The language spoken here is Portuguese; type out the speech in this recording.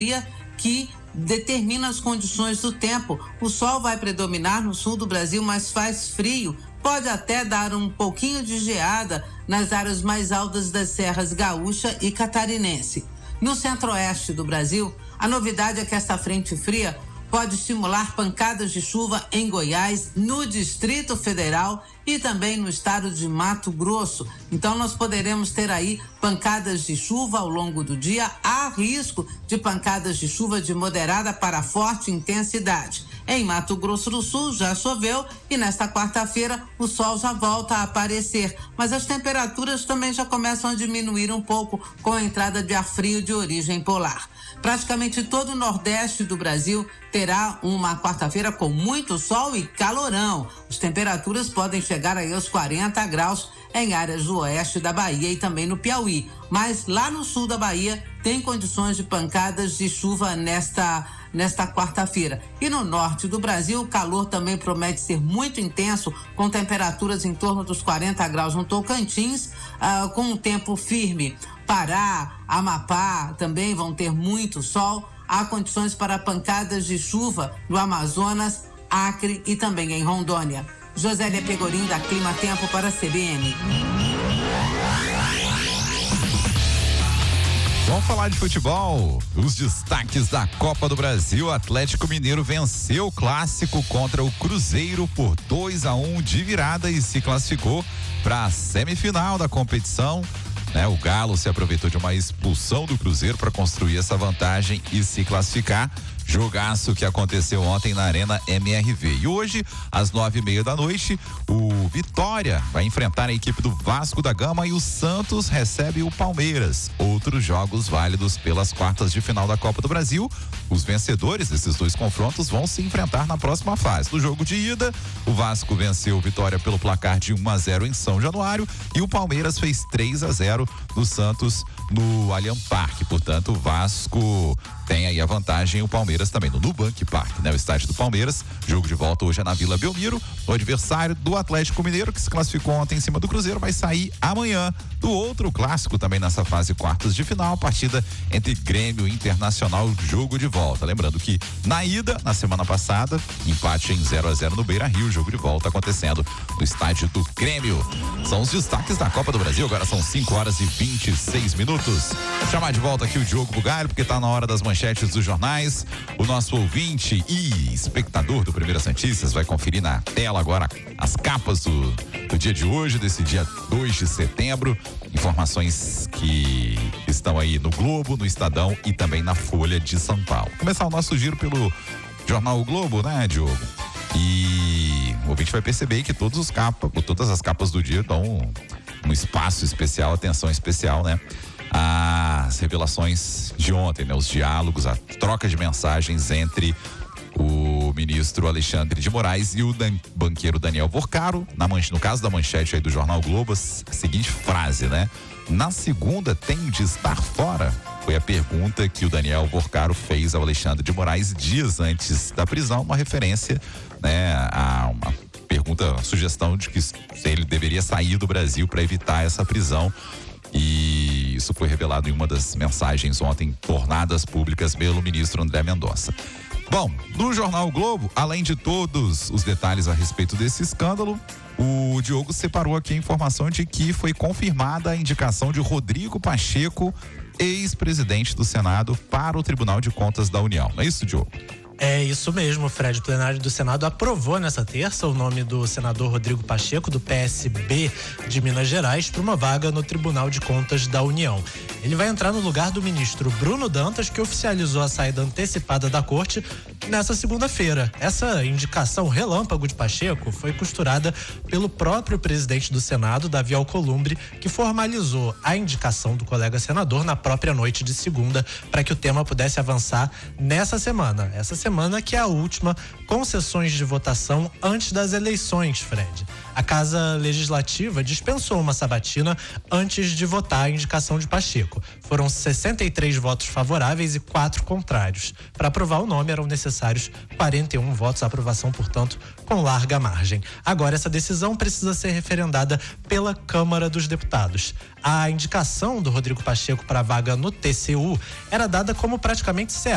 que determina as condições do tempo. O sol vai predominar no sul do Brasil, mas faz frio. Pode até dar um pouquinho de geada nas áreas mais altas das serras gaúcha e catarinense. No centro-oeste do Brasil, a novidade é que essa frente fria pode estimular pancadas de chuva em Goiás, no Distrito Federal e também no estado de Mato Grosso. Então nós poderemos ter aí pancadas de chuva ao longo do dia. Há risco de pancadas de chuva de moderada para forte intensidade. Em Mato Grosso do Sul já choveu e nesta quarta-feira o sol já volta a aparecer, mas as temperaturas também já começam a diminuir um pouco com a entrada de ar frio de origem polar. Praticamente todo o nordeste do Brasil terá uma quarta-feira com muito sol e calorão. As temperaturas podem chegar aí aos 40 graus em áreas do oeste da Bahia e também no Piauí. Mas lá no sul da Bahia tem condições de pancadas de chuva nesta quarta-feira. E no norte do Brasil, o calor também promete ser muito intenso, com temperaturas em torno dos 40 graus no Tocantins, com um tempo firme. Pará, Amapá também vão ter muito sol. Há condições para pancadas de chuva no Amazonas, Acre e também em Rondônia. Josélia Pegorim, da Clima Tempo para a CBN. Vamos falar de futebol. Os destaques da Copa do Brasil. O Atlético Mineiro venceu o clássico contra o Cruzeiro por 2-1 de virada e se classificou para a semifinal da competição. O Galo se aproveitou de uma expulsão do Cruzeiro para construir essa vantagem e se classificar. Jogaço que aconteceu ontem na Arena MRV. E hoje, às 9:30 da noite, o Vitória vai enfrentar a equipe do Vasco da Gama e o Santos recebe o Palmeiras. Outros jogos válidos pelas quartas de final da Copa do Brasil. Os vencedores desses dois confrontos vão se enfrentar na próxima fase. No jogo de ida, o Vasco venceu o Vitória pelo placar de 1-0 em São Januário e o Palmeiras fez 3-0 no Santos no Allianz Parque. Portanto, o Vasco tem aí a vantagem, o Palmeiras também no Nubank Park, o estádio do Palmeiras. Jogo de volta hoje é na Vila Belmiro. O adversário do Atlético Mineiro, que se classificou ontem em cima do Cruzeiro, vai sair amanhã do outro clássico também nessa fase quartas de final, partida entre Grêmio e Internacional, jogo de volta. Lembrando que na ida, na semana passada, empate em 0-0 no Beira-Rio, jogo de volta acontecendo no estádio do Grêmio. São os destaques da Copa do Brasil, agora são 5:26. Vou chamar de volta aqui o Diogo Bugalho, porque tá na hora das manchetes dos jornais. O nosso ouvinte e espectador do Primeira Santistas vai conferir na tela agora as capas do dia de hoje, desse dia 2 de setembro. Informações que estão aí no Globo, no Estadão e também na Folha de São Paulo. Começar o nosso giro pelo jornal O Globo, Diogo? E o ouvinte vai perceber que todas as capas do dia dão um espaço especial, atenção especial, as revelações de ontem, os diálogos, a troca de mensagens entre o ministro Alexandre de Moraes e o banqueiro Daniel Vorcaro. No caso da manchete aí do jornal Globo, a seguinte frase, na segunda tem de estar fora? Foi a pergunta que o Daniel Vorcaro fez ao Alexandre de Moraes dias antes da prisão, uma referência, a uma pergunta, a sugestão de que ele deveria sair do Brasil para evitar essa prisão. E isso foi revelado em uma das mensagens ontem tornadas públicas pelo ministro André Mendonça. Bom, no jornal o Globo, além de todos os detalhes a respeito desse escândalo, o Diogo separou aqui a informação de que foi confirmada a indicação de Rodrigo Pacheco, ex-presidente do Senado, para o Tribunal de Contas da União. Não é isso, Diogo? É isso mesmo, Fred. O plenário do Senado aprovou nessa terça o nome do senador Rodrigo Pacheco, do PSB de Minas Gerais, para uma vaga no Tribunal de Contas da União. Ele vai entrar no lugar do ministro Bruno Dantas, que oficializou a saída antecipada da corte nessa segunda-feira. Essa indicação relâmpago de Pacheco foi costurada pelo próprio presidente do Senado, Davi Alcolumbre, que formalizou a indicação do colega senador na própria noite de segunda, para que o tema pudesse avançar nessa semana. Essa semana que é a última, com sessões de votação antes das eleições, Fred. A Casa Legislativa dispensou uma sabatina antes de votar a indicação de Pacheco. Foram 63 votos favoráveis e 4 contrários. Para aprovar o nome eram necessários 41 votos, a aprovação, portanto, com larga margem. Agora, essa decisão precisa ser referendada pela Câmara dos Deputados. A indicação do Rodrigo Pacheco para a vaga no TCU era dada como praticamente certa.